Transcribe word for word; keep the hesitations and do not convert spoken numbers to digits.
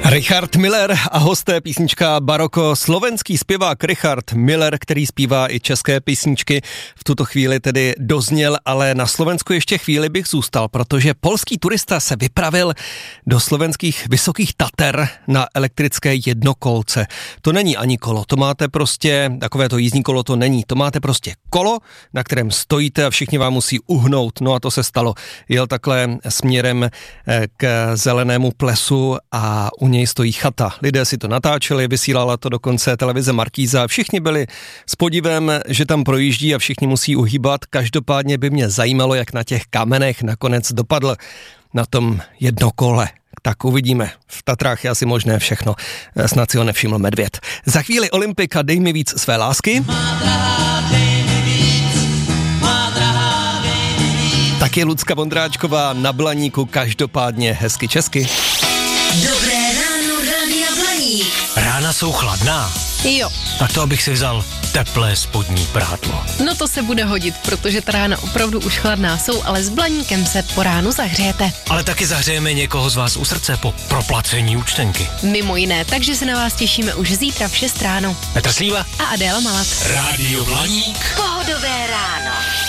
Richard Miller a hosté, písnička Baroko. Slovenský zpěvák Richard Miller, který zpívá i české písničky, v tuto chvíli tedy dozněl, ale na Slovensku ještě chvíli bych zůstal, protože polský turista se vypravil do slovenských Vysokých Tater na elektrické jednokolce. To není ani kolo, to máte prostě, takové to jízdní kolo to není, to máte prostě kolo, na kterém stojíte a všichni vám musí uhnout, no a to se stalo. Jel takhle směrem k Zelenému plesu a u něj stojí chata. Lidé si to natáčeli, vysílala to dokonce televize Markíza. Všichni byli s podivem, že tam projíždí a všichni musí uhýbat. Každopádně by mě zajímalo, jak na těch kamenech nakonec dopadl na tom jednokole. Tak uvidíme. V Tatrách je asi možné všechno. Snad si ho nevšiml medvěd. Za chvíli Olympika, dej mi víc své lásky. Tak je Lucka Vondráčková na Blaníku, každopádně hezky česky. Dobré ráno, Rádia Blaník. Rána jsou chladná. Jo. Tak to abych si vzal teplé spodní prádlo. No to se bude hodit, protože ta rána opravdu už chladná jsou, ale s Blaníkem se po ránu zahřejete. Ale taky zahřejeme někoho z vás u srdce po proplacení účtenky. Mimo jiné, takže se na vás těšíme už zítra v šest ráno. Petr Slíva a Adéla Malak. Rádio Blaník. Pohodové ráno.